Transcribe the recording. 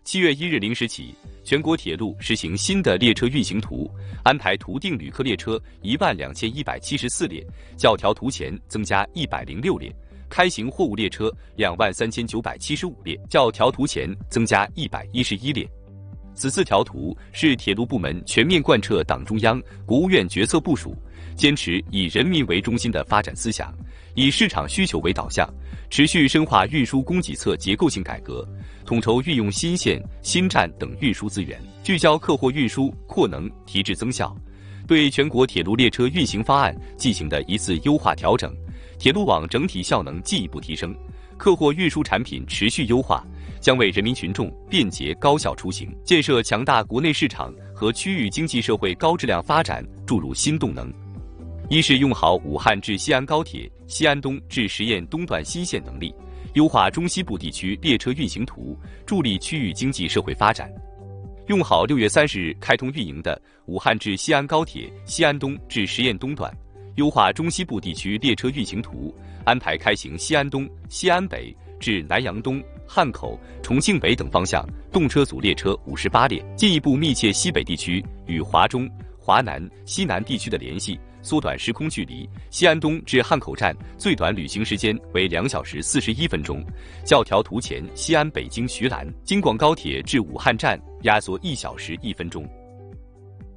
7月1日0时起，全国铁路实行新的列车运行图，安排图定旅客列车12174列，较调图前增加106列；开行货物列车23975列，较调图前增加111列。此次调图是铁路部门全面贯彻党中央、国务院决策部署，坚持以人民为中心的发展思想，以市场需求为导向，持续深化运输供给侧结构性改革，统筹运用新线、新站等运输资源，聚焦客货运输扩能提质增效，对全国铁路列车运行方案进行的一次优化调整，铁路网整体效能进一步提升，客货运输产品持续优化，将为人民群众便捷高效出行、建设强大国内市场和区域经济社会高质量发展注入新动能。一是用好武汉至西安高铁、西安东至十堰东段新线能力，优化中西部地区列车运行图，助力区域经济社会发展。用好6月30日开通运营的武汉至西安高铁西安东至十堰东段，优化中西部地区列车运行图，安排开行西安东、西安北至南阳东、汉口、重庆北等方向动车组列车58列，进一步密切西北地区与华中、华南、西南地区的联系，缩短时空距离。西安东至汉口站最短旅行时间为2小时41分钟，较调图前西安北京徐兰京广高铁至武汉站压缩1小时1分钟。